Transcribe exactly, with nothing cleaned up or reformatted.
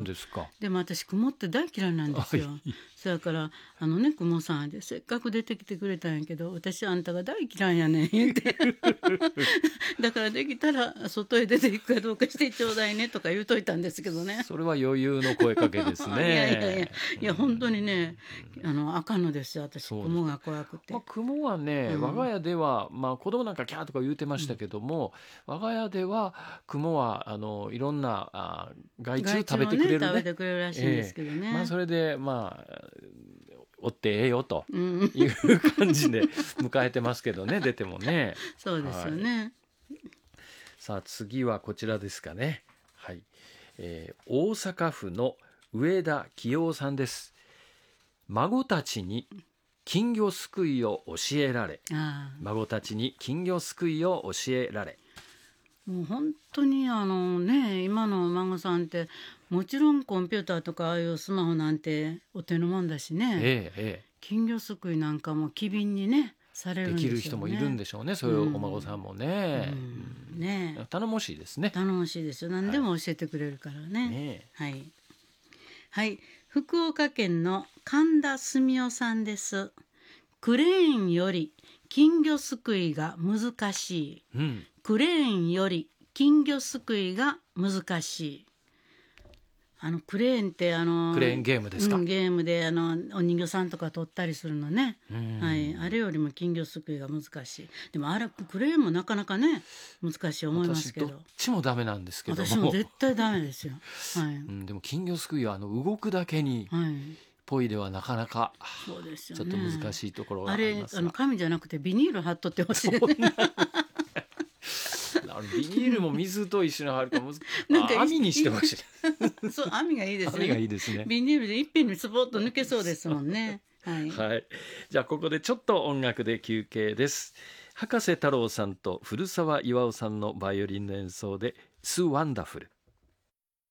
ですか。 でも私雲って大嫌いなんですよ。そやからあのね雲さんでせっかく出てきてくれたんやけど、私あんたが大嫌いやねん言ってだからできたら外へ出ていくかどうかしてちょうだいねとか言うといたんですけどね。 それは余裕の声かけですね。 いやいやいやいや本当にね、あのあかんのですよ私。雲が怖くて、 まあ、雲はね、 うん、 我が家では、まあ、子供なんかキャーとか言うてましたけども、うん、我が家では雲はあのいろんなあ害虫食べてくれるね、 食べてくれるらしいんですけどね、 えーまあ、それでまあ追ってええよという感じで迎えてますけどね出てもね。 そうですよね、 はい、さあ次はこちらですかね。はい、えー、大阪府の上田清夫さんです。孫たちに金魚すくいを教えられ孫たちに金魚すくいを教えられもう本当にあのね、今のお孫さんってもちろんコンピューターとかああいうスマホなんてお手のもんだしね、 ええええ、 金魚すくいなんかも機敏にねされるんでしょうね。 できる人もいるんでしょうね、そういうお孫さんもね、 うんうん、ね頼もしいですね。 頼もしいですよ。何でも教えてくれるからね、はい、ね、はい、はい、福岡県の神田澄夫さんです。クレーンより金魚すくいが難しい、うん、クレーンより金魚すくいが難しい。あのクレーンってあのクレーンゲームですか、 うん、ゲームであのお人形さんとか取ったりするのね、はい、あれよりも金魚すくいが難しい。でもあれクレーンもなかなかね難しい思いますけど、 私どっちもダメなんですけども。 私も絶対ダメですよ、はい、うん、 でも金魚すくいはあの動くだけに、はい、ポイではなかなかそうですよ、 ね、ちょっと難しいところがあありますが、 れあの紙じゃなくてビニール貼っとってほしい、ね、 ビニールも水と一緒に貼るかもなんか網にしてほしいそう網がいいですね。 網がいいですね。 ビニールでいっぺんにスポッと抜けそうですもんね。はい、 はい、じゃあここでちょっと音楽で休憩です。葉加瀬太郎さんと古澤巌さんのバイオリンの演奏でスワンダフル。